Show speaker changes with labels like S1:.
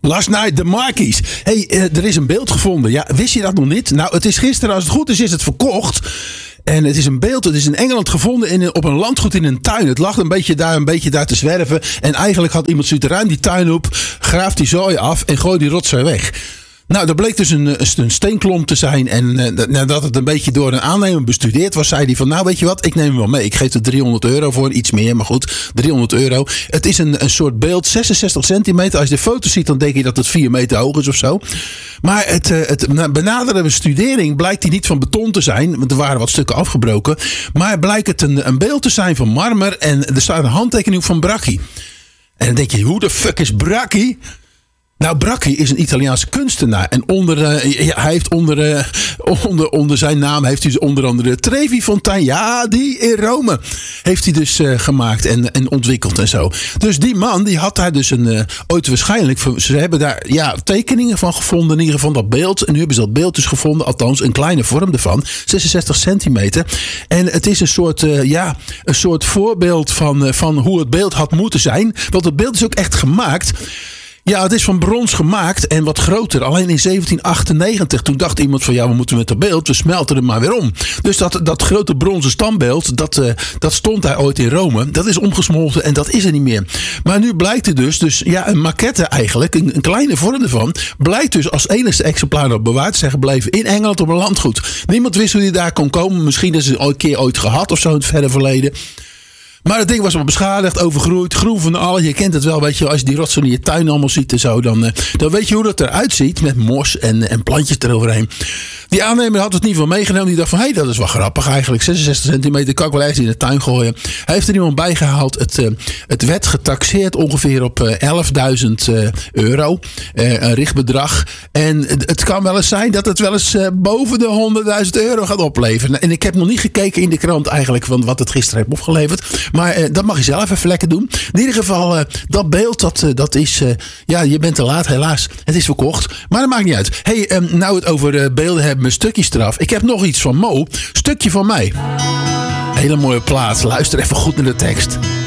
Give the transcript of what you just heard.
S1: Last night, de Markies. Hey, er is een beeld gevonden. Ja, wist je dat nog niet? Nou, het is gisteren, als het goed is het verkocht. En het is een beeld, het is in Engeland gevonden op een landgoed in een tuin. Het lag een beetje daar te zwerven. En eigenlijk had iemand zoiets, ruim die tuin op, graaft die zooi af en gooit die rotzooi weg. Nou, dat bleek dus een steenklomp te zijn. En nadat het een beetje door een aannemer bestudeerd was, zei hij van, nou weet je wat, ik neem hem wel mee. Ik geef er €300 voor, iets meer, maar goed, €300. Het is een soort beeld, 66 centimeter. Als je de foto ziet, dan denk je dat het 4 meter hoog is of zo. Maar het benaderde bestudering blijkt hij niet van beton te zijn, want er waren wat stukken afgebroken. Maar blijkt het een beeld te zijn van marmer en er staat een handtekening van Bracchi. En dan denk je, hoe de fuck is Bracchi? Nou, Bracchi is een Italiaanse kunstenaar. En hij heeft onder zijn naam heeft hij onder andere Trevi-fontein. Ja, die in Rome heeft hij dus gemaakt en ontwikkeld en zo. Dus die man, die had daar dus ooit waarschijnlijk, ze hebben daar tekeningen van gevonden, in ieder geval dat beeld. En nu hebben ze dat beeld dus gevonden, althans een kleine vorm ervan. 66 centimeter. En het is een soort voorbeeld van hoe het beeld had moeten zijn. Want het beeld is ook echt gemaakt. Ja, het is van brons gemaakt en wat groter. Alleen in 1798, toen dacht iemand van, ja, we moeten met dat beeld, we smelten het maar weer om. Dus dat grote bronzen standbeeld, dat stond daar ooit in Rome. Dat is omgesmolten en dat is er niet meer. Maar nu blijkt er dus een maquette eigenlijk, een kleine vorm ervan, blijkt dus als enigste exemplaar nog bewaard zijn gebleven in Engeland op een landgoed. Niemand wist hoe die daar kon komen. Misschien is het een keer ooit gehad of zo in het verre verleden. Maar het ding was wel beschadigd, overgroeid, groen van alles. Je kent het wel, weet je, als je die rotsen in je tuin allemaal ziet en zo, dan weet je hoe dat eruit ziet met mos en plantjes eroverheen. Die aannemer had het niet van meegenomen. Die dacht van, dat is wel grappig eigenlijk. 66 centimeter, kan ik wel ergens in de tuin gooien. Hij heeft er iemand bij gehaald. Het werd getaxeerd ongeveer op €11.000. Een richtbedrag. En het kan wel eens zijn dat het wel eens boven de €100.000 gaat opleveren. En ik heb nog niet gekeken in de krant eigenlijk van wat het gisteren heeft opgeleverd. Maar dat mag je zelf even lekker doen. In ieder geval, dat beeld, dat is... je bent te laat, helaas. Het is verkocht. Maar dat maakt niet uit. Hey, nou het over beelden hebben, een stukje straf. Ik heb nog iets van Mo. Stukje van mij. Hele mooie plaat. Luister even goed naar de tekst.